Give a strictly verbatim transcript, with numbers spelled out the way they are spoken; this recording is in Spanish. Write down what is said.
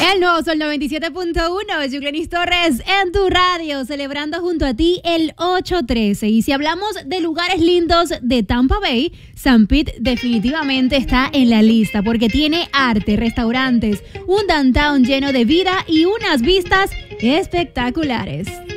El nuevo Sol noventa y siete punto uno, Yuclenis Torres en tu radio, celebrando junto a ti el ocho trece. Y si hablamos de lugares lindos de Tampa Bay, San Pete definitivamente está en la lista porque tiene arte, restaurantes, un downtown lleno de vida y unas vistas espectaculares.